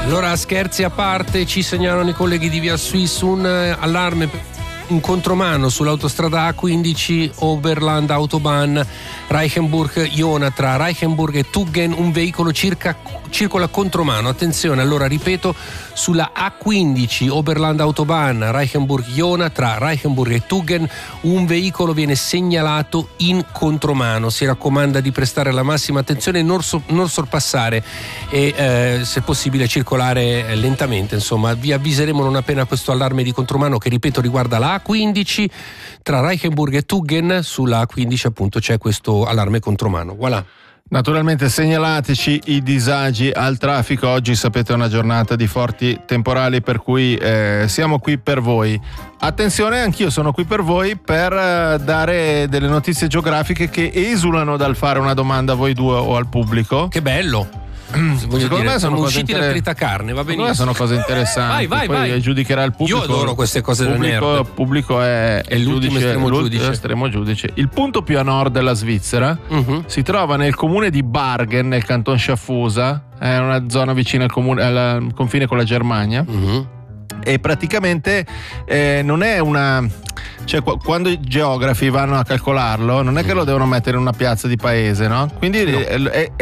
Allora, scherzi a parte, ci segnalano i colleghi di Via Suisse un allarme in contromano sull'autostrada A15 Oberland Autobahn Reichenburg-Jona. Tra Reichenburg e Tuggen un veicolo circola contromano. Attenzione, allora ripeto, sulla A15 Oberland Autobahn Reichenburg-Jona tra Reichenburg e Tuggen un veicolo viene segnalato in contromano. Si raccomanda di prestare la massima attenzione e non sorpassare e se possibile circolare lentamente. Insomma, vi avviseremo non appena questo allarme di contromano, che ripeto riguarda la A15 tra Reichenburg e Tuggen. Sulla A15 appunto c'è questo allarme contromano. Voilà. Naturalmente segnalateci i disagi al traffico. Oggi sapete è una giornata di forti temporali, per cui siamo qui per voi. Attenzione, anch'io sono qui per voi per dare delle notizie geografiche che esulano dal fare una domanda a voi due o al pubblico. Che bello! Secondo me sono usciti da tritacarne, va benissimo. Sono cose interessanti. Vai. Giudicherà il pubblico. Io adoro queste cose del nerd. Il pubblico è l'ultimo estremo giudice. Il punto più a nord della Svizzera si trova nel comune di Bargen, nel canton Schaffhausen, è una zona vicina al confine con la Germania. E praticamente non è una... Cioè, quando i geografi vanno a calcolarlo, non è che lo devono mettere in una piazza di paese, no? Quindi no. È